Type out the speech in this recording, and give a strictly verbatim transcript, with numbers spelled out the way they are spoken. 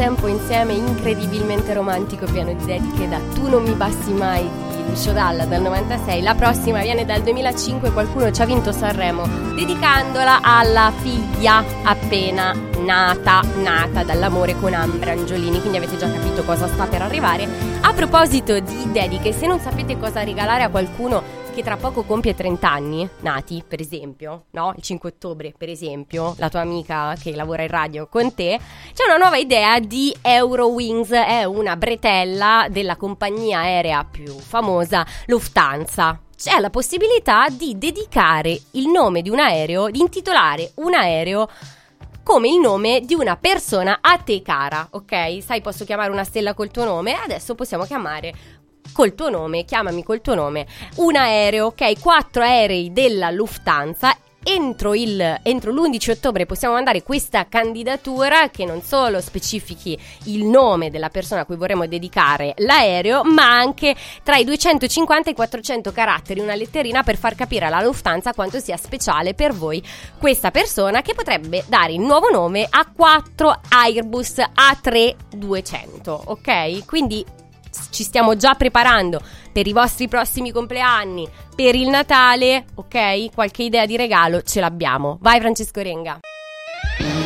tempo insieme incredibilmente romantico, pieno di dediche, da Tu non mi basti mai di Lucio Dalla dal novantasei. La prossima viene dal duemilacinque, qualcuno ci ha vinto Sanremo dedicandola alla figlia appena nata, nata dall'amore con Ambra Angiolini, quindi avete già capito cosa sta per arrivare. A proposito di dediche, se non sapete cosa regalare a qualcuno che tra poco compie trenta anni nati, per esempio, no? Il cinque ottobre, per esempio, la tua amica che lavora in radio con te, c'è una nuova idea di Eurowings, è una bretella della compagnia aerea più famosa, Lufthansa. C'è la possibilità di dedicare il nome di un aereo, di intitolare un aereo come il nome di una persona a te cara, ok? Sai, posso chiamare una stella col tuo nome, adesso possiamo chiamare col tuo nome, chiamami col tuo nome un aereo, ok? Quattro aerei della Lufthansa. Entro, il, entro l'undici ottobre possiamo mandare questa candidatura che non solo specifichi il nome della persona a cui vorremmo dedicare l'aereo, ma anche tra i duecentocinquanta e i quattrocento caratteri, una letterina per far capire alla Lufthansa quanto sia speciale per voi questa persona, che potrebbe dare il nuovo nome a quattro Airbus A tre duecento, ok? Quindi ci stiamo già preparando per i vostri prossimi compleanni, per il Natale, ok? Qualche idea di regalo ce l'abbiamo. Vai Francesco Renga.